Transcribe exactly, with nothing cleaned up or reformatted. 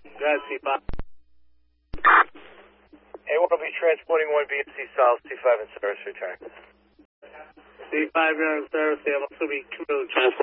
Got C five. A one will be transporting one B M C South, C five in service, return. C five, you're in service. I'm also be committed transport.